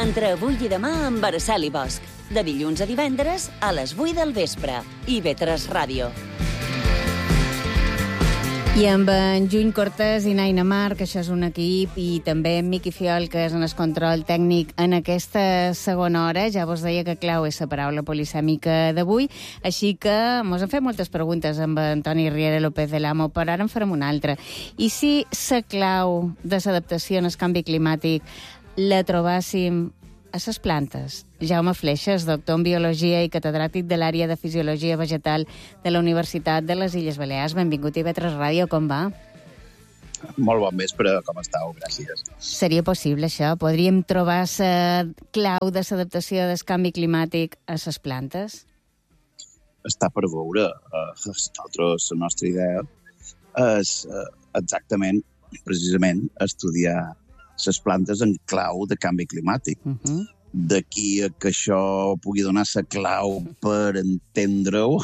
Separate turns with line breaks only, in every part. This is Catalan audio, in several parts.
Entre avui i demà amb Araceli Bosch. De dilluns a divendres a les 8 del vespre. IB3 Ràdio.
I amb en Juny Cortés i Naina Mar, que això és un equip, i també en Miqui Fiol, que és en el control tècnic en aquesta segona hora. Ja vos deia que clau és la paraula polisèmica d'avui, així que mos han fet moltes preguntes amb Antoni Riera López de l'Amo, però ara en farem una altra. I si la clau de l'adaptació al canvi climàtic la trobàssim a les plantes? Jaume Fleixes, doctor en Biologia i catedràtic de l'àrea de Fisiologia Vegetal de la Universitat de les Illes Balears. Benvingut a IB3 Ràdio, com va?
Molt bon vespre, com estàu? Gràcies.
Seria possible, això? Podríem trobar la clau de l'adaptació del canvi climàtic a les plantes?
Està per veure. Nosaltres, la nostra idea és exactament, precisament, estudiar les plantes en clau de canvi climàtic. D'aquí a que això pugui donar la clau per entendre-ho,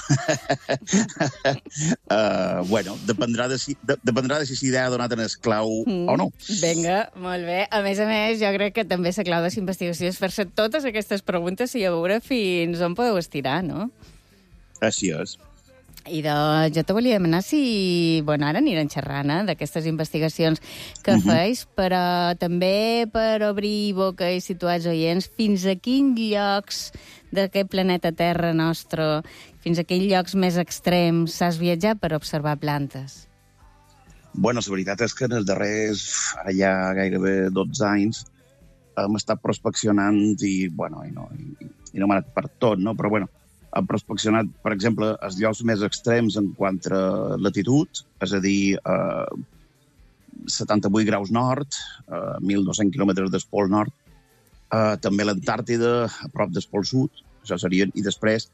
dependrà de si la idea ha donat en esclau o no.
Vinga, molt bé. A més, jo crec que també la clau de la investigació és fer-se totes aquestes preguntes i a veure fins on podeu estirar, no?
Així és.
I jo te volia demanar si... ara anirem xerrant d'aquestes investigacions que feis, però també per obrir boca i situar els oients, fins a quins llocs d'aquest planeta Terra nostre, fins a quins llocs més extrems has viatjat per observar plantes?
La veritat és que en els darrers, ara ja gairebé 12 anys, hem estat prospeccionant i no m'ha anat per tot, no? Però hem prospeccionat, per exemple, els llocs més extrems en quant a latitud, és a dir, 78 graus nord, 1.200 quilòmetres del pol nord, també l'Antàrtida, a prop del pol sud, això serien, i després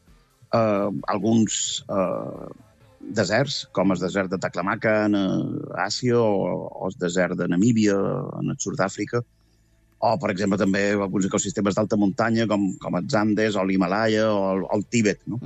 alguns deserts, com el desert de Taklamakan a Àsia o el desert de Namíbia, en el sud d'Àfrica, o, per exemple, també alguns ecosistemes d'alta muntanya, com els Andes, o l'Himalaya, o el Tíbet, no?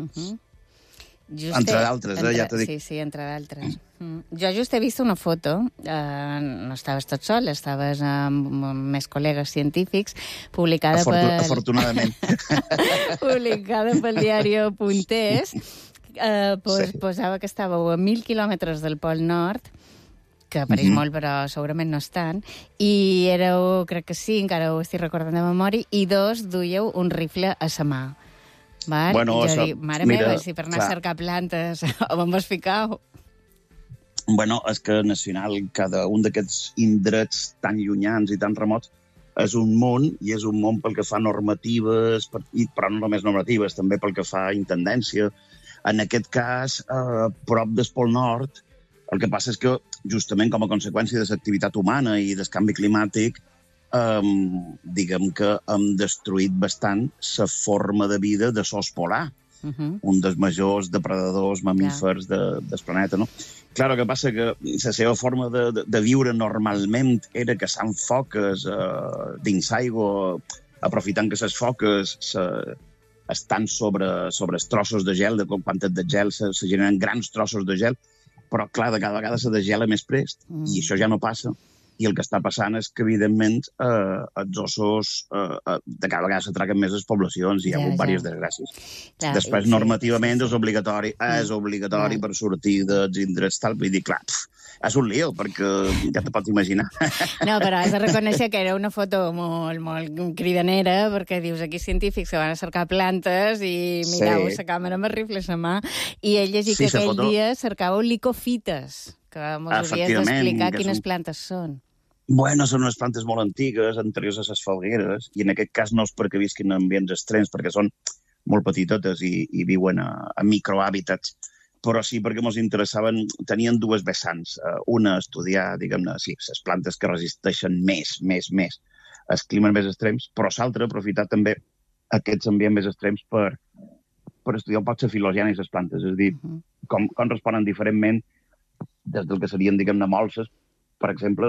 Entre d'altres, ja t'ho dic.
Sí, entre d'altres. Jo just he vist una foto, no estaves tot sol, estaves amb més col·legues científics, publicada
Afortunadament.
Publicada pel diari Punters, posava que estàveu a 1.000 quilòmetres del Pol Nord, que pareix molt, però segurament no és tant, i éreu, crec que sí, encara ho estic recordant de memòria, i duíeu un rifle a la mà. I jo dic, mare meva, si per anar a cercar plantes on vos ficau?
És que Nacional, cada un d'aquests indrets tan llunyans i tan remots, és un món, i és un món pel que fa normatives, però no només normatives, també pel que fa intendència. En aquest cas, prop del Pol Nord, el que passa és que, justament com a conseqüència de l'activitat humana i del canvi climàtic, diguem que hem destruït bastant la forma de vida de l'ós polar, un dels majors depredadors mamífers del planeta, no? Clar, el que passa que la seva forma de viure normalment era caçant foques dins aigua, aprofitant que les foques estan sobre els trossos de gel, de quantitat de gel, se generen grans trossos de gel, però, clar, de cada vegada se desgela més prest, i això ja no passa. I el que està passant és que, evidentment, els ossos de cada vegada s'atraquen més les poblacions i hi ha hagut diverses desgràcies. Després, normativament, és obligatori per sortir dels indrets tal, vull dir, clar, és un lío, perquè ja te pots imaginar.
No, però has de reconèixer que era una foto molt cridanera, perquè dius, aquí científics que van a cercar plantes i mirau la càmera amb el rifle a la mà, i ell llegit que aquell dia cercàveu licofites, que mos hauries d'explicar quines plantes són.
Són unes plantes molt antigues, anteriors a les falgueres, i en aquest cas no és perquè visquin en ambients extrems, perquè són molt petitotes i viuen a microhàbitats, però sí perquè ens interessaven, tenien dues vessants. Una, estudiar, diguem-ne, les plantes que resisteixen més els climes més extrems, però l'altra, aprofitar també aquests ambients més extrems per estudiar un poc la filogènia de les plantes, és a dir, com responen diferentment des del que serien, diguem-ne, molses, per exemple,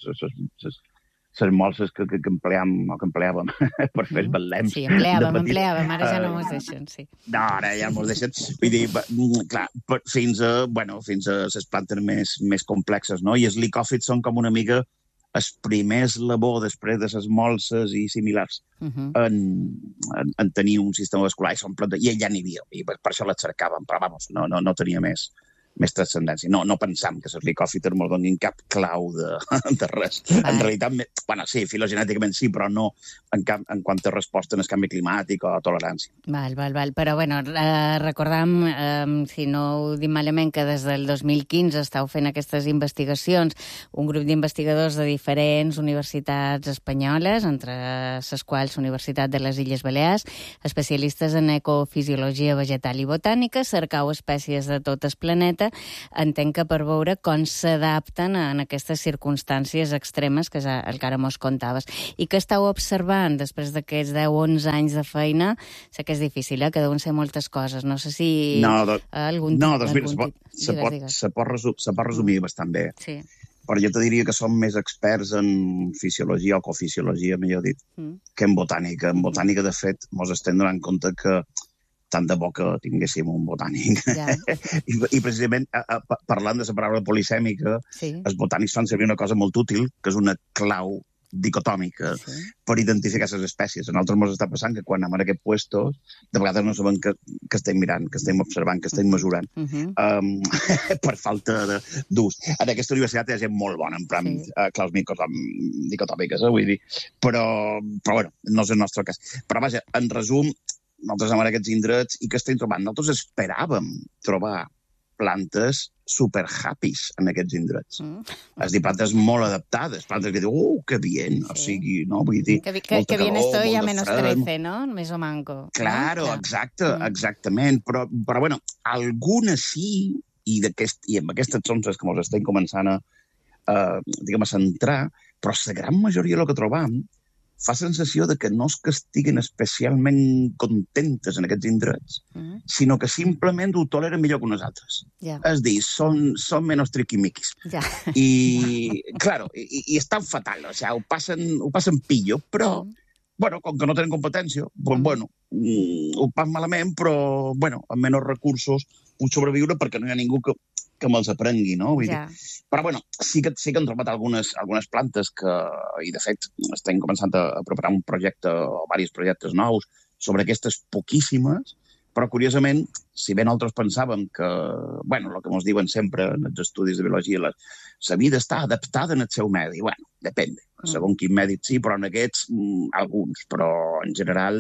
les molses que empleàvem per fer els batlems.
Sí, empleàvem, ara ja no mos deixen, sí.
No, ara ja mos deixen. Vull dir, clar, fins a les plantes més complexes, no? I els licòfits són com una mica el primer eslabó després de les molses i similars en tenir un sistema vascular i ell ja n'hi havia, i per això les cercàvem, però vamos, no tenia més transcendència. No pensam que els licòfiters ens donin cap clau de res. En realitat, bueno, sí, filogenèticament sí, però no en quant a resposta en el canvi climàtic o tolerància.
Val. Però, bueno, recordam, si no ho dic malament, que des del 2015 estàu fent aquestes investigacions, un grup d'investigadors de diferents universitats espanyoles, entre les quals Universitat de les Illes Balears, especialistes en ecofisiologia vegetal i botànica, cercau espècies de tot el planeta, entenc que per veure com s'adapten en aquestes circumstàncies extremes que el que ara mos contaves. I que estàu observant després d'aquests 10-11 anys de feina? Sé que és difícil, que deuen ser moltes coses. No sé si...
Se pot resumir bastant bé. Sí. Però jo te diria que som més experts en fisiologia o cofisiologia, millor dit, que en botànica. En botànica, de fet, mos estem donant compte que tant de bo que tinguéssim un botànic. Ja. I precisament, parlant de la paraula polisèmica, els botànics fan servir una cosa molt útil, que és una clau dicotòmica per identificar les espècies. A nosaltres ens està passant que quan anem a aquests puestos, de vegades no sabem que estem mirant, que estem observant, que estem mesurant, per falta d'ús. En aquesta universitat hi ha gent molt bona emprant claus dicotòmiques, vull dir. Però bueno, no és el nostre cas. Però vaja, en resum, nosaltres anem a aquests indrets i que estem trobant. Nosaltres esperàvem trobar plantes super happys en aquests indrets. És dir, plantes molt adaptades, plantes que diuen, que bien, o sigui, no? Vull dir,
que bien estoy a menos 13, no? Més o manco.
Claro, exactament. Però bueno, algunes sí, i amb aquestes sonses que ens estem començant a centrar, però la gran majoria del que trobam fa sensació de que no és que estiguin especialment contentes en aquests indrets, sinó que simplement ho toleren millor que nosaltres. És dir, són menys triquimiquis. I, claro, i estan fatal, o sigui, ho passen pillo, però, bueno, com que no tenen competència, doncs, bueno, ho passen malament, però, bueno, amb menys recursos puc sobreviure perquè no hi ha ningú que me'ls aprengui, no? Vull dir. Però, bueno, sí que han trobat algunes plantes que, i de fet, estem començant a preparar un projecte o diversos projectes nous sobre aquestes poquíssimes, però, curiosament, si bé nosaltres pensàvem que, bueno, el que ens diuen sempre en els estudis de biologia, la vida està adaptada en el seu medi. Bueno, depèn. Segons quin medi sí, però en aquests, alguns. Però, en general,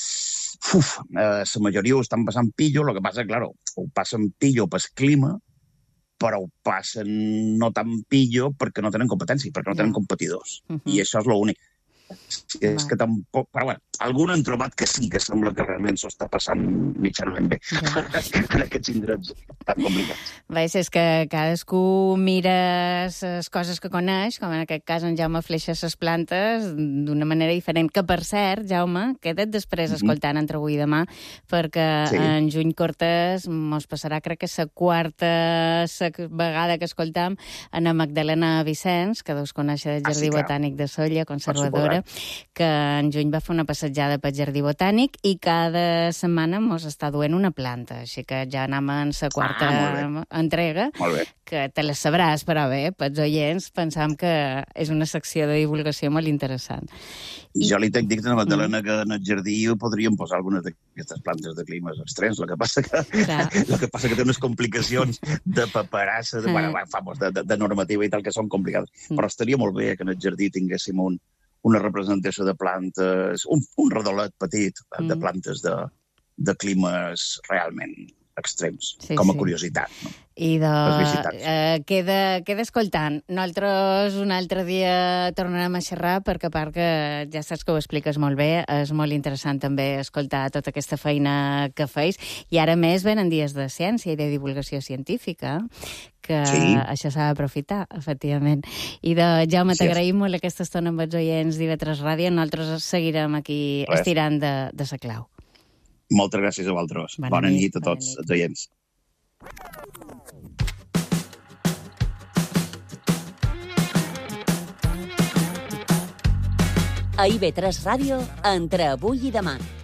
la majoria ho estan passant pillo, el que passa, claro, ho passen pillo pel clima, però ho passen no tan pillo perquè no tenen competència, perquè no tenen competidors. I això és l'únic. És que tampoc... Però bueno, algun han trobat que sí, que sembla que realment s'ho està passant mitjanament bé en aquests indrets tan complicats.
És que cadascú mira les coses que coneix, com en aquest cas en Jaume fleixa les plantes, d'una manera diferent, que per cert, Jaume, queda't després escoltant entre avui i demà, perquè en Juny Cortés mos passarà, crec que la quarta vegada que escoltam en Magdalena Vicenç, que deus conèixer del Jardí Botànic de Sóller, conservadora, que en juny va fer una passejada pel Jardí Botànic i cada setmana mos està duent una planta. Així que ja anem en la quarta entrega, que te la sabràs, però bé, pels oients pensam que és una secció de divulgació molt interessant.
Jo li tinc dit a Magdalena que en el jardí podríem posar algunes d'aquestes plantes de climes extrems, el que passa que té unes complicacions de paperassa, de normativa i tal, que són complicades. Però estaria molt bé que en el jardí tinguéssim una representació de plantes, un redolet petit de plantes de climes realment extrems, com a curiositat, no?
I queda escoltant. Nosaltres un altre dia tornarem a xerrar perquè a part que ja saps que ho expliques molt bé, és molt interessant també escoltar tota aquesta feina que feis i ara més venen dies de ciència i de divulgació científica que això s'ha d'aprofitar, efectivament. I Jaume, t'agraïm molt aquesta estona amb els oients d'IV3 Ràdio. Nosaltres seguirem aquí estirant de sa clau.
Moltes gràcies a vosaltres. Bona nit a tots els oients.
A IV3 Ràdio, entre avui i demà.